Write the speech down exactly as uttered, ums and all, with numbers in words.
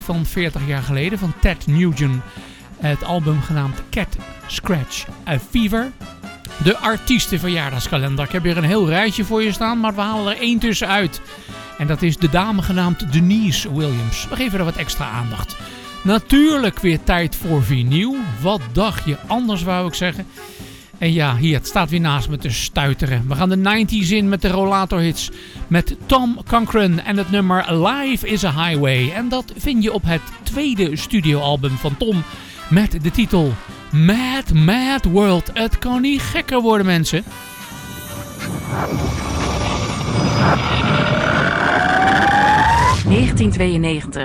van veertig jaar geleden van Ted Nugent. Het album genaamd Cat Scratch Fever. De artiestenverjaardagskalender. Ik heb hier een heel rijtje voor je staan, maar we halen er één tussenuit. En dat is de dame genaamd Denise Williams. We geven er wat extra aandacht. Natuurlijk weer tijd voor vinyl. Wat dacht je anders, wou ik zeggen. En ja, hier, het staat weer naast me te stuiteren. We gaan de negentiger in met de rollatorhits. Met Tom Cochrane en het nummer Life is a Highway. En dat vind je op het tweede studioalbum van Tom. Met de titel Mad Mad World. Het kan niet gekker worden, mensen. negentien tweeënnegentig